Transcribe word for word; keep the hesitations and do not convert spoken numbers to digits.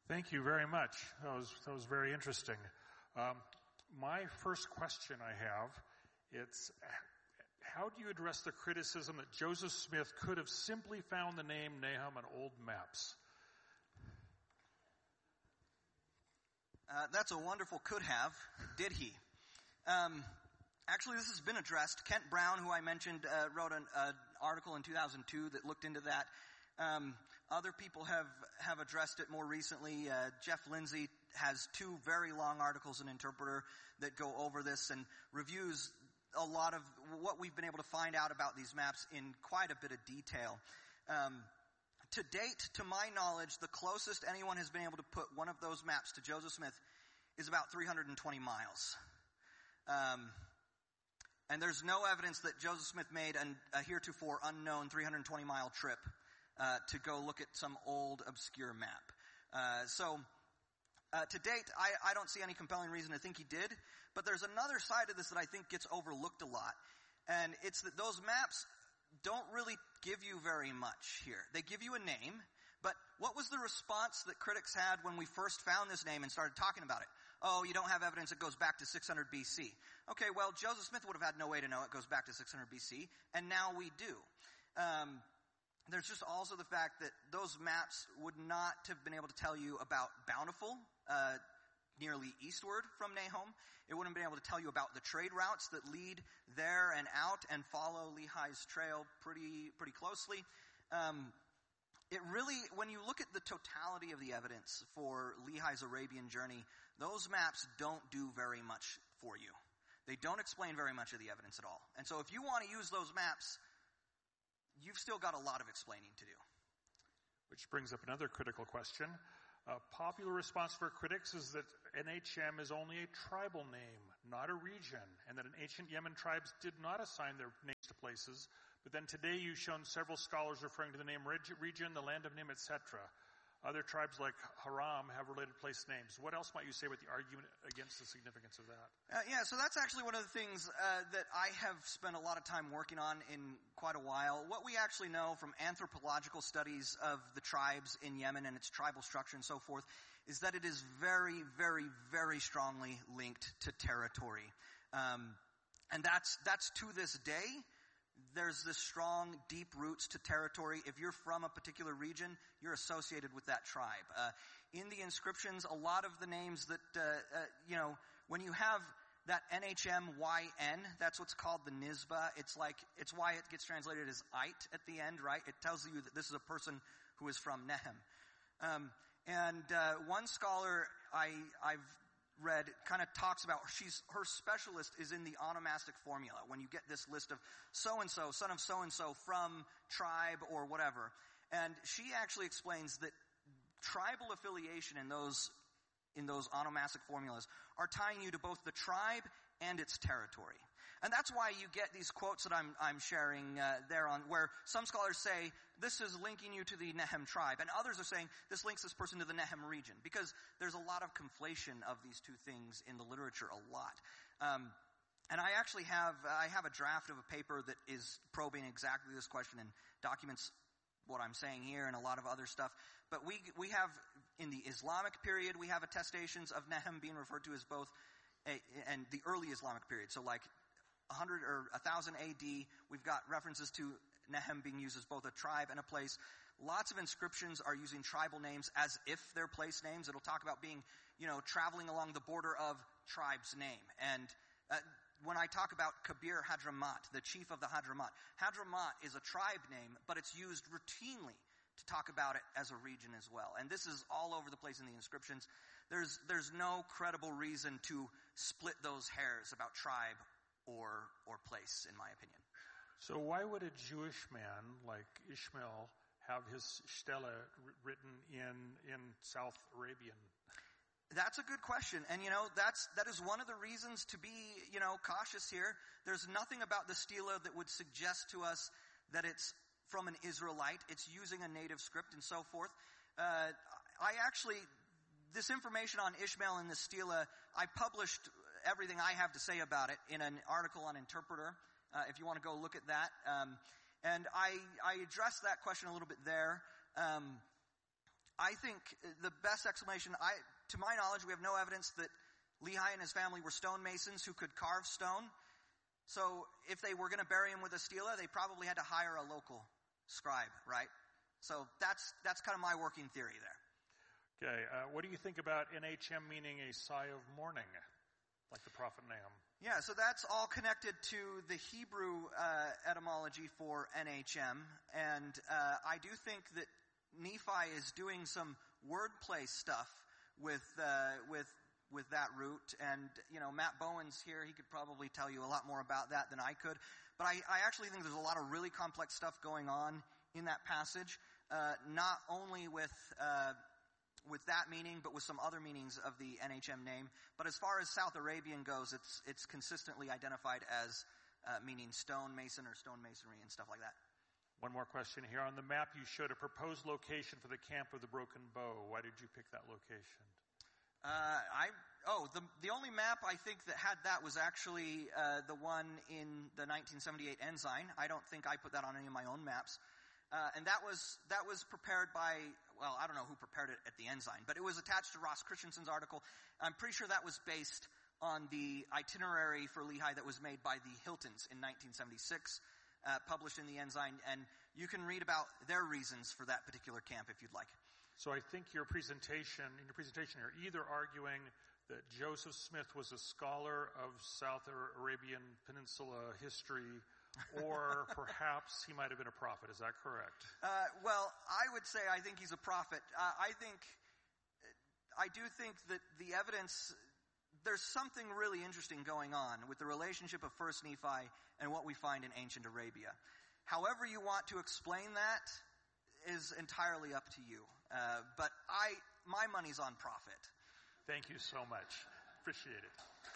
Thank you very much. That was, that was very interesting. Um, my first question I have, it's how do you address the criticism that Joseph Smith could have simply found the name Nahum on old maps? Uh, that's a wonderful could have. Did he? Um, actually, this has been addressed. Kent Brown, who I mentioned, uh, wrote an uh, article in two thousand two that looked into that. Um, other people have, have addressed it more recently. Uh, Jeff Lindsay has two very long articles in Interpreter that go over this and reviews a lot of what we've been able to find out about these maps in quite a bit of detail. Um, to date, to my knowledge, the closest anyone has been able to put one of those maps to Joseph Smith is about three hundred twenty miles. Um, and there's no evidence that Joseph Smith made an, a heretofore unknown three hundred twenty mile trip Uh, to go look at some old, obscure map. Uh, so, uh, to date, I, I don't see any compelling reason to think he did. But there's another side of this that I think gets overlooked a lot. And it's that those maps don't really give you very much here. They give you a name, but what was the response that critics had when we first found this name and started talking about it? Oh, you don't have evidence it goes back to six hundred B C. Okay, well, Joseph Smith would have had no way to know it goes back to six hundred B C, and now we do. Um, There's just also the fact that those maps would not have been able to tell you about Bountiful, uh, nearly eastward from Nahum. It wouldn't have been able to tell you about the trade routes that lead there and out and follow Lehi's trail pretty, pretty closely. Um, it really, when you look at the totality of the evidence for Lehi's Arabian journey, those maps don't do very much for you. They don't explain very much of the evidence at all. And so if you want to use those maps, you've still got a lot of explaining to do. Which brings up another critical question. A popular response for critics is that N H M is only a tribal name, not a region, and that ancient Yemen tribes did not assign their names to places. But then today you've shown several scholars referring to the name region, the land of Nim, et cetera. Other tribes like Haram have related place names. What else might you say with the argument against the significance of that? Uh, yeah, so that's actually one of the things uh, that I have spent a lot of time working on in quite a while. What we actually know from anthropological studies of the tribes in Yemen and its tribal structure and so forth is that it is very, very, very strongly linked to territory. Um, and that's that's to this day. There's this strong, deep roots to territory. If you're from a particular region, you're associated with that tribe. Uh, in the inscriptions, a lot of the names that, uh, uh, you know, when you have that N H M Y N, that's what's called the Nisba. It's like, it's why it gets translated as Ait at the end, right? It tells you that this is a person who is from Nehem. Um, and uh, one scholar I, I've read kind of talks about she's her specialist is in the onomastic formula. When you get this list of so-and-so, son of so-and-so from tribe or whatever. And she actually explains that tribal affiliation in those in those onomastic formulas are tying you to both the tribe and its territory. And that's why you get these quotes that I'm, I'm sharing uh, there on, where some scholars say, this is linking you to the Nehem tribe, and others are saying, this links this person to the Nehem region, because there's a lot of conflation of these two things in the literature, a lot. Um, and I actually have, I have a draft of a paper that is probing exactly this question and documents what I'm saying here and a lot of other stuff. But we we have, in the Islamic period, we have attestations of Nehem being referred to as both, a, and the early Islamic period. So like one hundred or one thousand A D, we've got references to Nehem being used as both a tribe and a place. Lots of inscriptions are using tribal names as if they're place names. It'll talk about being, you know, traveling along the border of tribe's name. And uh, when I talk about Kabir Hadramat, the chief of the Hadramat, Hadramat is a tribe name, but it's used routinely to talk about it as a region as well. And this is all over the place in the inscriptions. There's there's no credible reason to split those hairs about tribe or or place, in my opinion. So why would a Jewish man like Ishmael have his stela written in in South Arabian? That's a good question. And, you know, that's, that is one of the reasons to be, you know, cautious here. There's nothing about the stela that would suggest to us that it's from an Israelite. It's using a native script and so forth. Uh, I actually, this information on Ishmael and the stela, I published everything I have to say about it in an article on Interpreter, uh, if you want to go look at that. Um, and I, I addressed that question a little bit there. Um, I think the best explanation, I, to my knowledge, we have no evidence that Lehi and his family were stonemasons who could carve stone. So if they were going to bury him with a stela, they probably had to hire a local scribe, right? So that's that's kind of my working theory there. Okay, uh, what do you think about N H M meaning a sigh of mourning, like the prophet Nahum? Yeah, so that's all connected to the Hebrew uh, etymology for N H M, and uh, I do think that Nephi is doing some wordplay stuff with uh, with with that root, and you know Matt Bowen's here; he could probably tell you a lot more about that than I could. But I, I actually think there's a lot of really complex stuff going on in that passage, uh, not only with uh, with that meaning, but with some other meanings of the N H M name. But as far as South Arabian goes, it's it's consistently identified as uh, meaning stone mason or stone masonry and stuff like that. One more question here. On the map, you showed a proposed location for the Camp of the Broken Bow. Why did you pick that location? Uh, I oh the the only map I think that had that was actually uh, the one in the nineteen seventy-eight Ensign. I don't think I put that on any of my own maps, uh, and that was that was prepared by well I don't know who prepared it at the Ensign, but it was attached to Ross Christensen's article. I'm pretty sure that was based on the itinerary for Lehi that was made by the Hiltons in nineteen seventy-six, uh, published in the Ensign, and you can read about their reasons for that particular camp if you'd like. So I think your presentation, in your presentation, you're either arguing that Joseph Smith was a scholar of South Arabian Peninsula history, or perhaps he might have been a prophet. Is that correct? Uh, well, I would say I think he's a prophet. Uh, I think, I do think that the evidence, there's something really interesting going on with the relationship of First Nephi and what we find in ancient Arabia. However you want to explain that is entirely up to you. Uh, but I, my money's on prophet. Thank you so much. Appreciate it.